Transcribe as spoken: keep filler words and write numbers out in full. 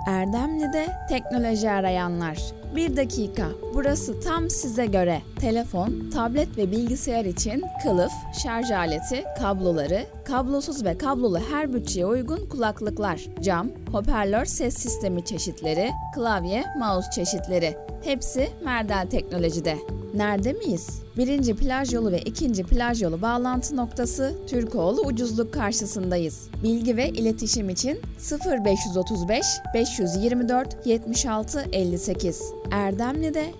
Erdemli'de teknoloji arayanlar. Bir dakika, burası tam size göre. Telefon, tablet ve bilgisayar için kılıf, şarj aleti, kabloları, kablosuz ve kablolu her bütçeye uygun kulaklıklar, cam, hoparlör ses sistemi çeşitleri, klavye, mouse çeşitleri. Hepsi Merdel Teknoloji'de. Nerede miyiz? Birinci plaj yolu ve ikinci plaj yolu bağlantı noktası Türkoğlu Ucuzluk karşısındayız. Bilgi ve iletişim için sıfır beş otuz beş beş yüz yirmi dört yetmiş altı elli sekiz. Erdemli'de